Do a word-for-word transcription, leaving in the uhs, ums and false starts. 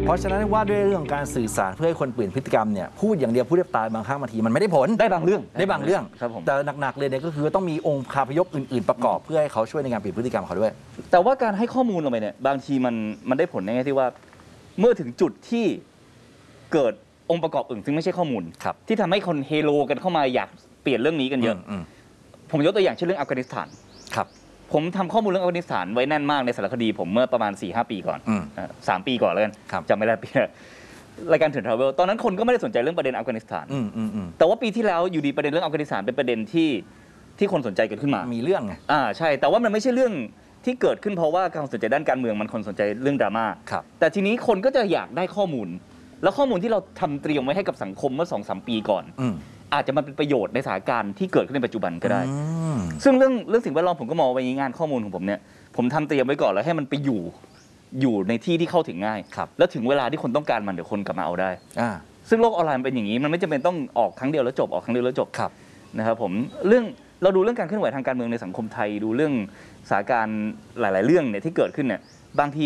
เพราะฉะนั้นว่าด้วยเรื่องการสื่อสารเพื่อให้คนเปลี่ยนพฤติกรรมเนี่ยพูดอย่างเดียวพูดได้ตายบางครั้งบางทีมันไม่ได้ผลได้บางเรื่องได้บางเรื่องแต่หนักๆเลยเนี่ยก็คือต้องมีองค์คาพยพอื่นๆประกอบเพื่อให้เขาช่วยในการเปลี่ยนพฤติกรรมเขาด้วยแต่ว่าการให้ข้อมูลลงไปเนี่ยบางทีมันมันได้ผลในแง่ที่ว่าเมื่อถึงจุดที่เกิดองค์ประกอบอื่นซึ่งไม่ใช่ข้อมูลที่ทำให้คนเฮโลกันเข้ามาอยากเปลี่ยนเรื่องนี้กันเยอะผมยกตัวอย่างเช่นเรื่องอัฟกานิสถานครับผมทำข้อมูลเรื่องอัฟกานิสถานไว้แน่นมากในสารคดีผมเมื่อประมาณ สี่ห้า ปีก่อนสามปีก่อนแล้วกันจำไม่ได้ปีรายการเถื่อนทราเวลตอนนั้นคนก็ไม่ได้สนใจเรื่องประเด็นอัฟกานิสถานแต่ว่าปีที่แล้วอยู่ดีประเด็นเรื่องอัฟกานิสถานเป็นประเด็นที่ที่คนสนใจเกิดขึ้นมามีเรื่องไงอ่าใช่แต่ว่ามันไม่ใช่เรื่องที่เกิดขึ้นเพราะว่าการสนใจด้านการเมืองมันคนสนใจเรื่องดราม่าแต่ทีนี้คนก็จะอยากได้ข้อมูลแล้วข้อมูลที่เราทำเตรียมไว้ให้กับสังคมเมื่อ สองสาม ปีก่อนอาจจะมาเป็นประโยชน์ในสถานการณ์ที่เกิดขึ้นในปัจจุบันก็ได้ซึ่งเรื่องเรื่องสิ่งแวดล้อมผมก็มองไปงานข้อมูลของผมเนี่ยผมทำเตรียมไว้ก่อนแล้วให้มันไปอยู่อยู่ในที่ที่เข้าถึงง่ายแล้วถึงเวลาที่คนต้องการมันเดี๋ยวคนกลับมาเอาได้ซึ่งโลกออนไลน์เป็นอย่างนี้มันไม่จำเป็นต้องออกครั้งเดียวแล้วจบออกครั้งเดียวแล้วจบนะครับผมเรื่องเราดูเรื่องการเคลื่อนไหวทางการเมืองในสังคมไทยดูเรื่องสถานการณ์หลายๆเรื่องเนี่ยที่เกิดขึ้นเนี่ยบางที